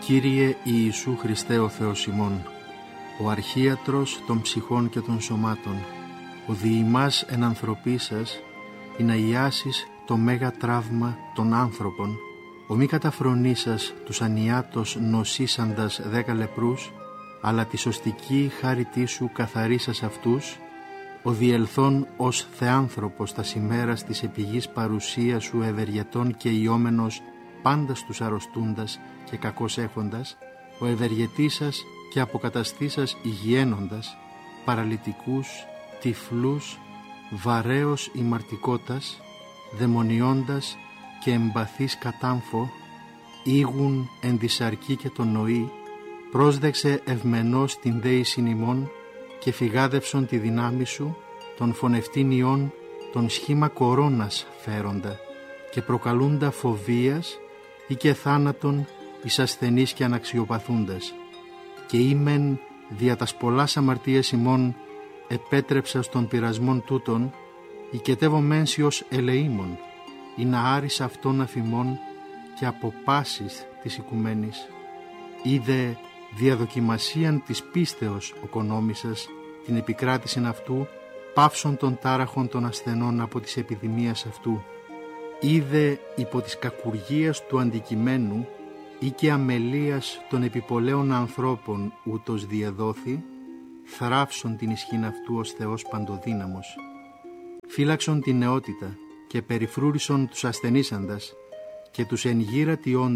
Κύριε Ιησού Χριστέ ο Θεός ημών, ο αρχίατρος των ψυχών και των σωμάτων, ο διημάς εν ανθρωπίσας, ή να ιάσεις το μέγα τραύμα των άνθρωπων, ο μη καταφρονήσας τους ανιάτος νοσήσαντας 10 λεπρούς, αλλά τη σωστική χάριτή σου καθαρίσας αυτούς, ο διελθόν ως θεάνθρωπος τας ημέρας της επιγής παρουσίας σου ευεργετών και ιόμενος πάντα στους αρρωστούντας και κακώς έχοντας, ο ευεργετήσας και αποκαταστήσας υγιένοντας, παραλυτικούς, τυφλούς, βαρέως ημαρτικότας, δαιμονιώντας και εμπαθής κατάμφο, ήγουν εν τη σαρκή και τον νοή, πρόσδεξε ευμενός την δέησιν ημών και φυγάδευσον τη δυνάμει σου, των φωνευτήν ιών, των σχήμα κορώνας φέροντα και προκαλούντα φοβίας ή και θάνατον εις ασθενείς και αναξιοπαθούντας. Και ήμεν δια τας πολλάς αμαρτίας ημών επέτρεψα στον πειρασμόν τούτον, οικετεύω μένσι ως ελεήμων, ή να άρισα αυτόν αφημών και από πάσης της οικουμένης. Είδε διαδοκιμασίαν της πίστεως οκονόμησας την επικράτησιν αυτού, πάυσον των τάραχων των ασθενών από της επιδημίας αυτού. Είδε υπό της κακουργίας του αντικειμένου ή και αμελίας των επιπολέων ανθρώπων ούτως διεδόθη, θράψον την ισχύν αυτού ως Θεός παντοδύναμος. Φύλαξον την νεότητα και περιφρούρισον τους ασθενήσαντας και τους εν γύρα